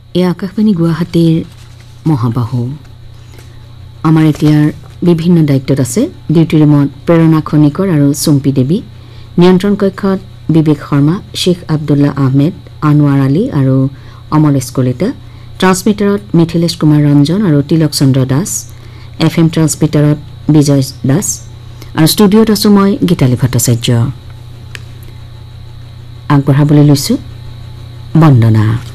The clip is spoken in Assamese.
এই আকাশবাণী গুৱাহাটীৰ মহাবাহু আমাৰ এতিয়াৰ বিভিন্ন দায়িত্বত আছে ডিউটি ৰুমত প্ৰেৰণা খনিকৰ আৰু চুম্পি দেৱী নিয়ন্ত্ৰণ কক্ষত বিবেক শৰ্মা শেখ আব্দুল্লাহ আহমেদ আনোৱাৰ আলী আৰু অমলেশ কলিতা ট্ৰান্সমিটাৰত মিথিলেশ কুমাৰ ৰঞ্জন আৰু তিলক চন্দ্ৰ দাস FM ট্ৰান্সমিটাৰত বিজয় দাস আৰু ষ্টুডিঅ'ত আছো মই গীতালী ভট্টাচাৰ্য আগবঢ়াবলৈ লৈছো বন্দনা